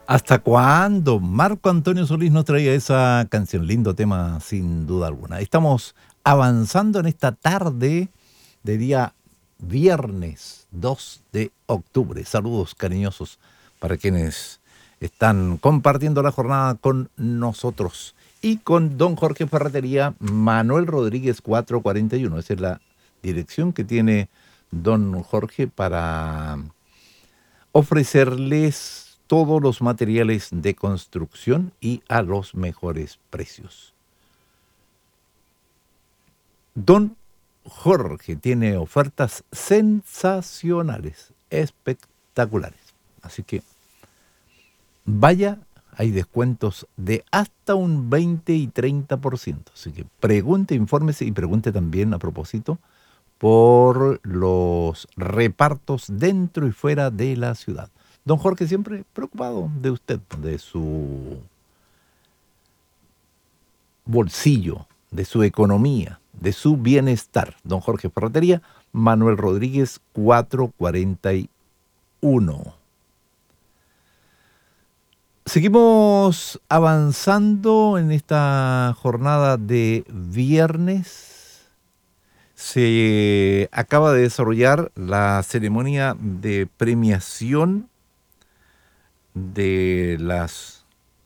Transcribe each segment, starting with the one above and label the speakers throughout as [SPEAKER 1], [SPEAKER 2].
[SPEAKER 1] ¿Hasta cuándo? Marco Antonio Solís nos traía esa canción, lindo tema sin duda alguna. Estamos avanzando en esta tarde de día viernes 2 de octubre. Saludos cariñosos para quienes están compartiendo la jornada con nosotros. Y con don Jorge Ferretería, Manuel Rodríguez 441. Esa es la dirección que tiene don Jorge para ofrecerles todos los materiales de construcción y a los mejores precios. Don Jorge tiene ofertas sensacionales, espectaculares. Así que vaya, hay descuentos de hasta un 20 y 30%. Así que pregunte, infórmese y pregunte también a propósito por los repartos dentro y fuera de la ciudad. Don Jorge siempre preocupado de usted, de su bolsillo, de su economía, de su bienestar. Don Jorge Ferretería, Manuel Rodríguez 441. Seguimos avanzando en esta jornada de viernes. Se acaba de desarrollar la ceremonia de premiación de las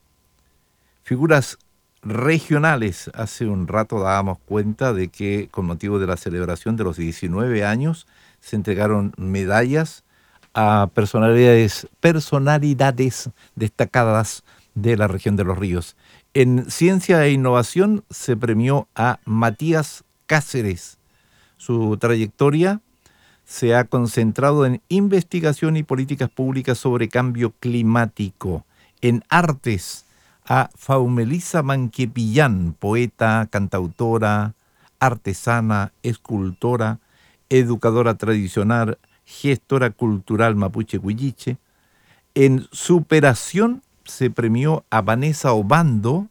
[SPEAKER 1] figuras regionales. Hace un rato dábamos cuenta de que con motivo de la celebración de los 19 años se entregaron medallas a personalidades destacadas de la región de Los Ríos. En Ciencia e Innovación se premió a Matías Cáceres. Su trayectoria se ha concentrado en investigación y políticas públicas sobre cambio climático. En artes, a Faumelisa Manquepillán, poeta, cantautora, artesana, escultora, educadora tradicional, gestora cultural mapuche huilliche. En superación se premió a Vanessa Obando.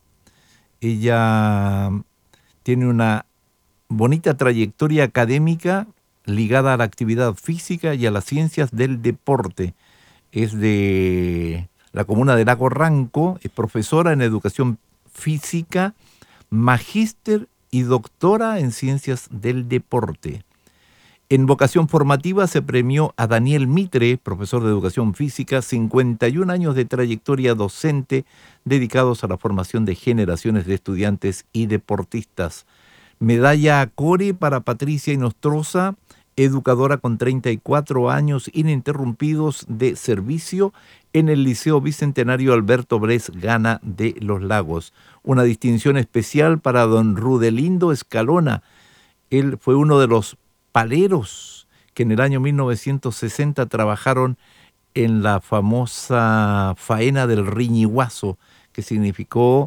[SPEAKER 1] Ella tiene una bonita trayectoria académica ligada a la actividad física y a las ciencias del deporte. Es de la comuna de Lago Ranco, es profesora en educación física, magíster y doctora en ciencias del deporte. En vocación formativa se premió a Daniel Mitre, profesor de educación física, 51 años de trayectoria docente dedicados a la formación de generaciones de estudiantes y deportistas. Medalla a Core para Patricia Inostroza, educadora con 34 años ininterrumpidos de servicio en el Liceo Bicentenario Alberto Bres Gana de Los Lagos. Una distinción especial para don Rudelindo Escalona. Él fue uno de los paleros que en el año 1960 trabajaron en la famosa faena del Riñiguazo, que significó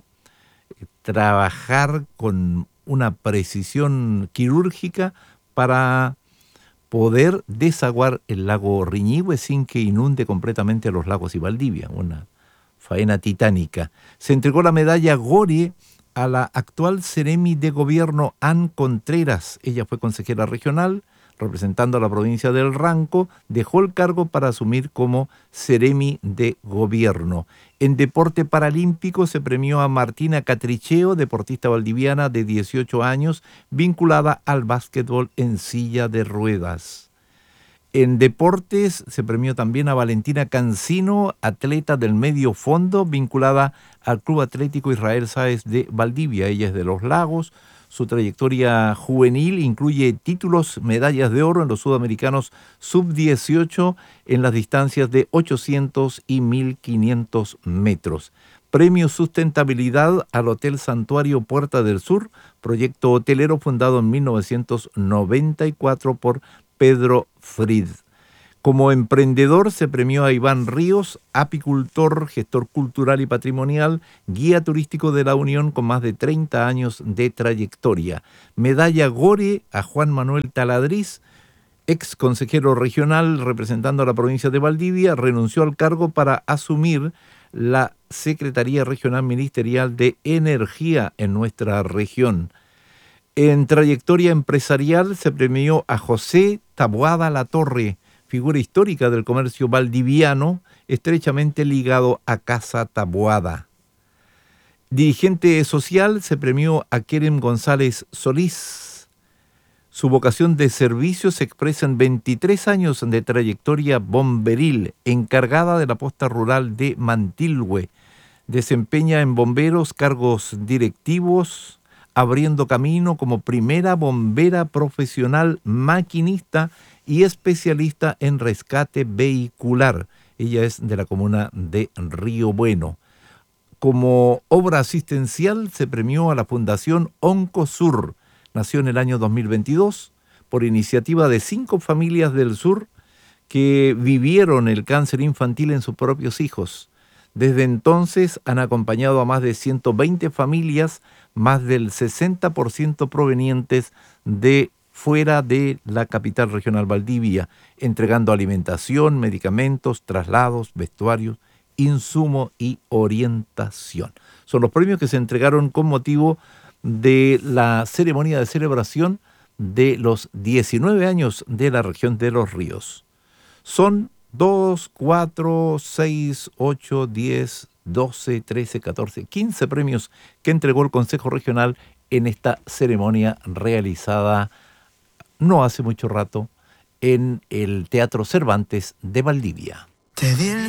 [SPEAKER 1] trabajar con una precisión quirúrgica para poder desaguar el lago Riñihue sin que inunde completamente los lagos y Valdivia, una faena titánica. Se entregó la medalla Gorie a la actual Seremi de Gobierno Ann Contreras. Ella fue consejera regional, representando a la provincia del Ranco, dejó el cargo para asumir como Seremi de Gobierno. En deporte paralímpico se premió a Martina Catricheo, deportista valdiviana de 18 años, vinculada al básquetbol en silla de ruedas. En deportes se premió también a Valentina Cancino, atleta del medio fondo, vinculada al Club Atlético Israel Sáez de Valdivia. Ella es de Los Lagos. Su trayectoria juvenil incluye títulos, medallas de oro en los sudamericanos sub-18 en las distancias de 800 y 1500 metros. Premio Sustentabilidad al Hotel Santuario Puerta del Sur, proyecto hotelero fundado en 1994 por Pedro Frid. Como emprendedor se premió a Iván Ríos, apicultor, gestor cultural y patrimonial, guía turístico de la Unión con más de 30 años de trayectoria. Medalla Gore a Juan Manuel Taladriz, ex consejero regional representando a la provincia de Valdivia, renunció al cargo para asumir la Secretaría Regional Ministerial de Energía en nuestra región. En trayectoria empresarial se premió a José Taboada Latorre, figura histórica del comercio valdiviano, estrechamente ligado a Casa Taboada. Dirigente social, se premió a Kerem González Solís. Su vocación de servicio se expresa en 23 años de trayectoria bomberil, encargada de la posta rural de Mantilhue. Desempeña en bomberos cargos directivos, abriendo camino como primera bombera profesional maquinista y especialista en rescate vehicular. Ella es de la comuna de Río Bueno. Como obra asistencial se premió a la Fundación Oncosur. Nació en el año 2022 por iniciativa de 5 familias del sur que vivieron el cáncer infantil en sus propios hijos. Desde entonces han acompañado a más de 120 familias, más del 60% provenientes de fuera de la capital regional Valdivia, entregando alimentación, medicamentos, traslados, vestuarios, insumo y orientación. Son los premios que se entregaron con motivo de la ceremonia de celebración de los 19 años de la región de Los Ríos. Son 2, 4, 6, 8, 10, 12, 13, 14, 15 premios que entregó el Consejo Regional en esta ceremonia realizada no hace mucho rato en el Teatro Cervantes de Valdivia.